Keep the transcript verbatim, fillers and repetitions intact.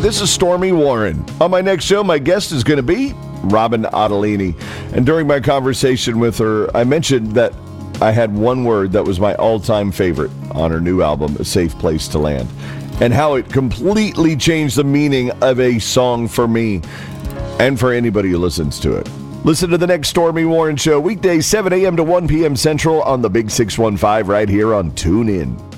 this is Stormy Warren. On my next show, my guest is going to be Robin Ottolini. And during my conversation with her, I mentioned that I had one word that was my all-time favorite on her new album, A Safe Place to Land, and how it completely changed the meaning of a song for me and for anybody who listens to it. Listen to the next Stormy Warren Show, weekdays seven a.m. to one p.m. Central on the Big six one five right here on TuneIn.